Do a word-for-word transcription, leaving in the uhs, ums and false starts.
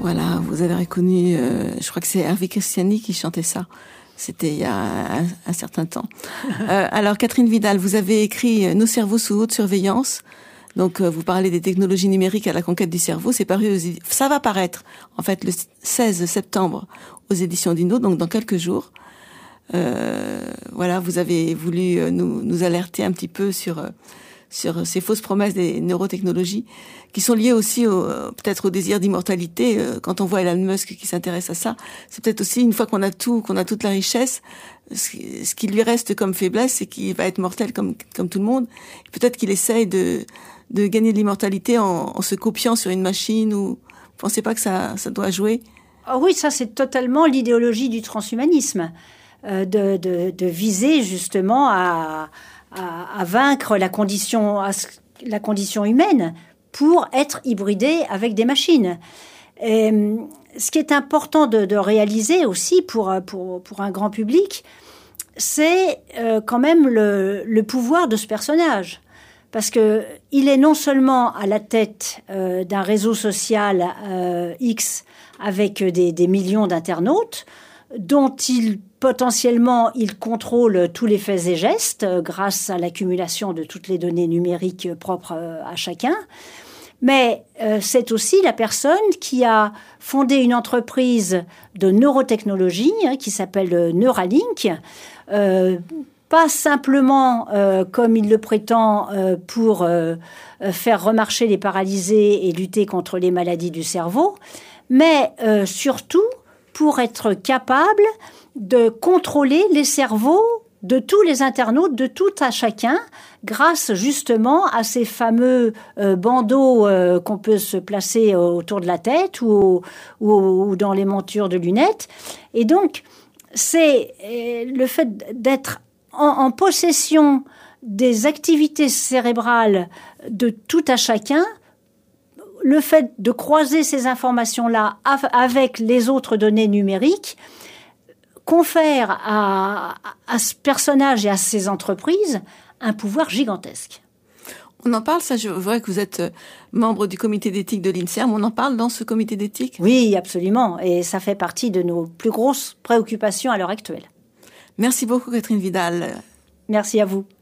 Voilà, vous avez reconnu, euh, je crois que c'est Hervé Christiani qui chantait ça. C'était il y a un, un certain temps. Euh, alors, Catherine Vidal, vous avez écrit « Nos cerveaux sous haute surveillance ». Donc, euh, vous parlez des technologies numériques à la conquête du cerveau. C'est paru aux, ça va paraître, en fait, le seize septembre aux éditions Dino, donc dans quelques jours. Euh, voilà, vous avez voulu nous, nous alerter un petit peu sur sur ces fausses promesses des neurotechnologies qui sont liées aussi au, peut-être au désir d'immortalité. Quand on voit Elon Musk qui s'intéresse à ça, c'est peut-être aussi une fois qu'on a tout, qu'on a toute la richesse, ce qui lui reste comme faiblesse, c'est qu'il va être mortel comme comme tout le monde. Et peut-être qu'il essaye de de gagner de l'immortalité en, en se copiant sur une machine. Ou vous pensez pas que ça ça doit jouer? Oh oui, ça c'est totalement l'idéologie du transhumanisme. De, de, de viser justement à, à, à vaincre la condition, à, la condition humaine pour être hybridé avec des machines. Et, ce qui est important de, de réaliser aussi pour, pour, pour un grand public, c'est euh, quand même le, le pouvoir de ce personnage. Parce que il est non seulement à la tête euh, d'un réseau social euh, X avec des, des millions d'internautes, dont il potentiellement il contrôle tous les faits et gestes euh, grâce à l'accumulation de toutes les données numériques propres euh, à chacun. Mais euh, c'est aussi la personne qui a fondé une entreprise de neurotechnologie hein, qui s'appelle Neuralink. Euh, pas simplement, euh, comme il le prétend, euh, pour euh, faire remarcher les paralysés et lutter contre les maladies du cerveau, mais euh, surtout pour être capable de contrôler les cerveaux de tous les internautes, de tout à chacun, grâce justement à ces fameux euh, bandeaux euh, qu'on peut se placer autour de la tête ou, ou, ou dans les montures de lunettes. Et donc, c'est euh, le fait d'être en, en possession des activités cérébrales de tout à chacun, le fait de croiser ces informations-là avec les autres données numériques confère à, à ce personnage et à ces entreprises un pouvoir gigantesque. On en parle, ça, je vois que vous êtes membre du comité d'éthique de l'INSERM, on en parle dans ce comité d'éthique? Oui, absolument, et ça fait partie de nos plus grosses préoccupations à l'heure actuelle. Merci beaucoup, Catherine Vidal. Merci à vous.